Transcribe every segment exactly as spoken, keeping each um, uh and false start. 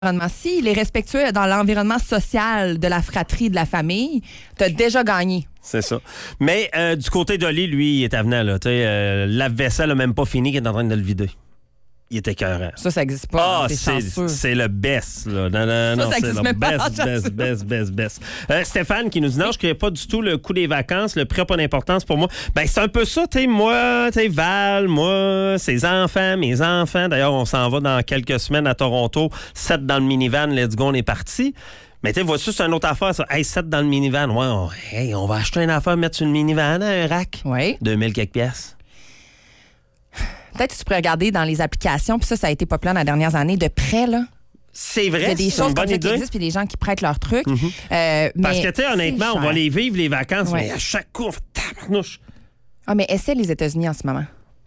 S'il est respectueux dans l'environnement social de la fratrie, de la famille, t'as déjà gagné. C'est ça. Mais euh, du côté d'Oli, lui, il est avenant. Là, euh, la vaisselle n'a même pas fini qu'il est en train de le vider. Il était écœurant. Ça, ça n'existe pas. Ah, c'est c'est, c'est le best. Là. Non, non, ça, non, ça c'est le même best, pas best, best, best, best, euh, Stéphane qui nous dit, non, je ne connais pas du tout le coût des vacances. Le prix n'a pas d'importance pour moi. Ben, c'est un peu ça. Tu sais, moi, tu sais, Val, moi, ses enfants, mes enfants. D'ailleurs, on s'en va dans quelques semaines à Toronto. Sept dans le minivan. Let's go, on est parti. Mais tu sais, vois-tu, c'est une autre affaire, ça. Hey, sept dans le minivan. Ouais, on, hey, on va acheter une affaire, mettre sur une minivan, un rack. Oui. deux mille quelques pièces. Peut-être que tu pourrais regarder dans les applications, puis ça, ça a été populaire dans les dernières années, de prêt, là. C'est vrai, il y a des c'est choses une bonne comme ça idée. qui existent, puis des gens qui prêtent leurs trucs. Mm-hmm. euh, Parce mais que, tu sais, honnêtement, on va les vivre, les vacances, ouais. mais à chaque coup, on fait tabarnouche. Ah, mais essaie les États-Unis en ce moment.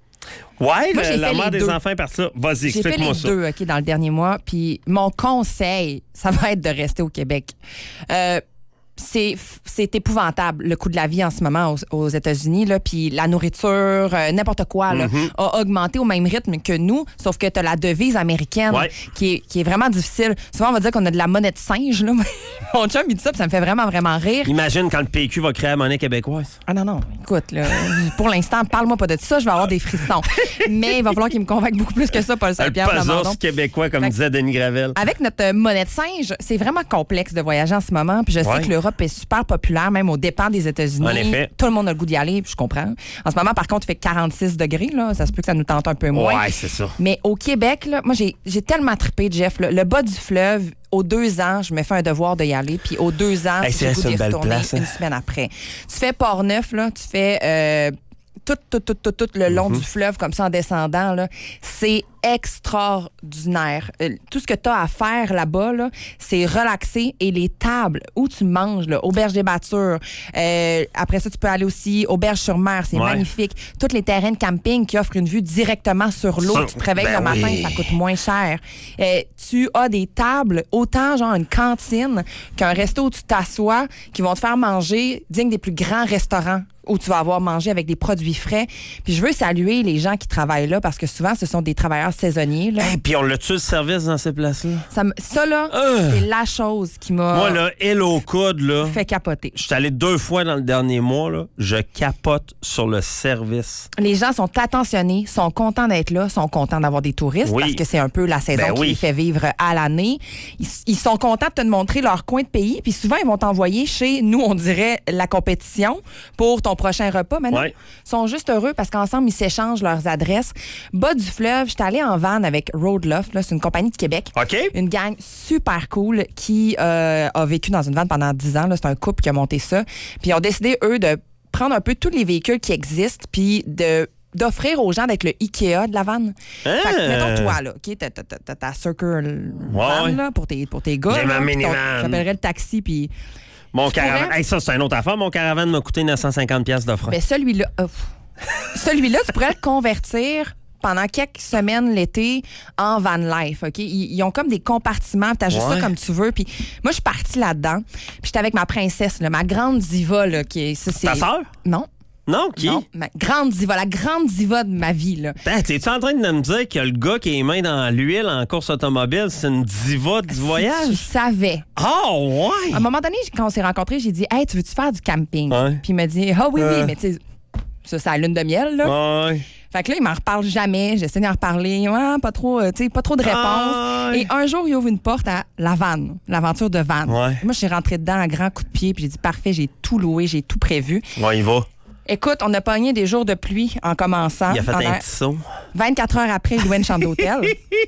Ouais, Moi, le, j'ai la fait mère les des deux. enfants est partie là. Vas-y, J'ai fait explique-moi les ça. deux, OK, dans le dernier mois, puis mon conseil, ça va être de rester au Québec. Euh, C'est, c'est épouvantable, le coût de la vie en ce moment aux, aux États-Unis. Là, puis la nourriture, euh, n'importe quoi, là, Mm-hmm. a augmenté au même rythme que nous, sauf que tu as la devise américaine Ouais. qui, est, qui est vraiment difficile. Souvent, on va dire qu'on a de la monnaie de singe. Là. Mon chum, il dit ça, puis ça me fait vraiment, vraiment rire. Imagine quand le P Q va créer la monnaie québécoise. Ah non, non, écoute, là, pour l'instant, parle-moi pas de ça, je vais avoir des frissons. Mais il va falloir qu'il me convainque beaucoup plus que ça, Paul Le Saint-Pierre puzzle Plamondon. québécois, comme Fait- disait Denis Gravel. Avec notre euh, monnaie de singe, c'est vraiment complexe de voyager en ce moment. Puis je sais Ouais. que l'Europe est super populaire, même aux dépens des États-Unis. En effet. Tout le monde a le goût d'y aller, puis je comprends. En ce moment, par contre, il fait quarante-six degrés. Là. Ça se peut que ça nous tente un peu moins. Ouais, c'est ça. Mais au Québec, là, moi, j'ai, j'ai tellement trippé, Jeff. Là. Le bas du fleuve, aux deux ans, je me fais un devoir de y aller. Puis aux deux ans, Hey, j'ai le c'est goût une d'y belle retourner place, hein. une semaine après. Tu fais Port-Neuf, là, tu fais... Euh, tout, tout, tout, tout, tout le long Mm-hmm. du fleuve, comme ça, en descendant, là, c'est extraordinaire. Euh, tout ce que tu as à faire là-bas, là, c'est relaxer. Et les tables où tu manges, là, Auberge des Battures, euh, après ça, tu peux aller aussi Auberge-sur-Mer, c'est Ouais. magnifique. Tous les terrains de camping qui offrent une vue directement sur l'eau. Ça, Tu te réveilles ben le matin, oui. ça coûte moins cher. Euh, tu as des tables, autant genre une cantine qu'un resto où tu t'assois, qui vont te faire manger digne des plus grands restaurants où tu vas avoir mangé avec des produits frais. Puis je veux saluer les gens qui travaillent là parce que souvent, ce sont des travailleurs saisonniers. Là. Hey, puis on l'a-tu le service dans ces places-là? Ça, me- ça, là, Euh. c'est la chose qui m'a Moi, là, elle au coude, là. fait capoter. Je suis allé deux fois dans le dernier mois, là. Je capote sur le service. Les gens sont attentionnés, sont contents d'être là, sont contents d'avoir des touristes Oui. parce que c'est un peu la saison Ben qui oui. les fait vivre à l'année. Ils, ils sont contents de te montrer leur coin de pays, puis souvent, ils vont t'envoyer chez nous, on dirait, la compétition pour ton prochain repas. Maintenant, Ouais. ils sont juste heureux parce qu'ensemble, ils s'échangent leurs adresses. Bas du fleuve, j'étais allée en van avec Road Loft, là, c'est une compagnie de Québec. OK? Une gang super cool qui euh, a vécu dans une vanne pendant dix ans. là. C'est un couple qui a monté ça. Puis ils ont décidé, eux, de prendre un peu tous les véhicules qui existent puis de d'offrir aux gens d'être le Ikea de la vanne. Hein? Fait que, mettons, toi, là, OK, t'as, t'as, t'as ta Circle van, ouais. là, pour tes, pour tes gars. J'ai là, ma puis ton- minivan. J'appellerais le taxi, puis... Mon Tu caravane. pourrais- Hey, ça, c'est une autre affaire. Mon caravane m'a coûté neuf cent cinquante pièces de frais. Ben, celui-là... oh. celui-là, tu pourrais le convertir pendant quelques semaines l'été en van life, OK? Ils, ils ont comme des compartiments, tu ajustes Ouais. ça comme tu veux. Puis moi, je suis partie là-dedans. Puis j'étais avec ma princesse, là, ma grande diva, là, qui est... Ça, c'est... Ta sœur? Non. Non, qui? Non, ma grande diva, la grande diva de ma vie, là. Ben, t'es-tu en train de me dire que le gars qui est les mains dans l'huile en course automobile, c'est une diva du Si tu voyage? savais. Oh, ouais! À un moment donné, quand on s'est rencontrés, j'ai dit « Hey, tu veux-tu faire du camping? Ouais. Puis il m'a dit « Ah oui, Euh. oui, mais tu sais, ça, c'est la lune de miel, là. Ouais. Fait que là, il m'en reparle jamais. J'essaie d'en reparler. Ouais, pas trop, euh, tu sais, pas trop de réponses. Ah, ouais. Et un jour, il ouvre une porte à la vanne, l'aventure de vanne. Ouais. Moi, je suis rentrée dedans à grand coup de pied, puis j'ai dit parfait, j'ai tout loué, j'ai tout prévu. Ouais, il va. Écoute, on a pogné des jours de pluie en commençant. Il a fait Pendant un petit saut. vingt-quatre heures après, il louait une chambre d'hôtel.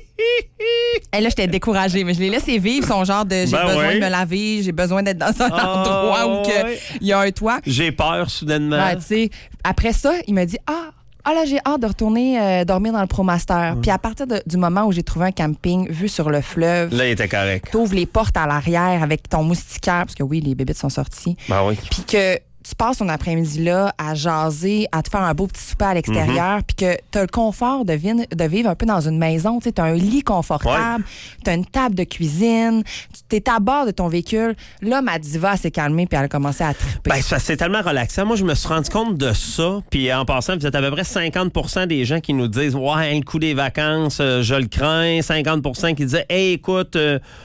Et là, j'étais découragée, mais je l'ai laissé vivre son genre de j'ai Ben besoin ouais. de me laver, j'ai besoin d'être dans un Ah, endroit où que ouais. il y a un toit. J'ai peur soudainement. Ouais, tu sais. Après ça, il m'a dit Ah, ah là, j'ai hâte de retourner euh, dormir dans le ProMaster. Puis à partir de- du moment où j'ai trouvé un camping vue sur le fleuve, Là, il était correct. t'ouvres les portes à l'arrière avec ton moustiquaire, parce que oui, les bébites sont sorties. Ben oui. Puis que tu passes ton après-midi-là à jaser, à te faire un beau petit souper à l'extérieur, puis mm-hmm. que tu as le confort de, vin- de vivre un peu dans une maison. Tu as un lit confortable, ouais. tu as une table de cuisine, tu es à bord de ton véhicule. Là, ma diva s'est calmée puis elle a commencé à triper. Ben, ça, c'est tellement relaxant. Moi, je me suis rendu compte de ça. Puis en passant, vous êtes à peu près cinquante pour cent des gens qui nous disent « Ouais, le coût des vacances, euh, je le crains. » cinquante pour cent qui disaient « Hey, écoute, euh,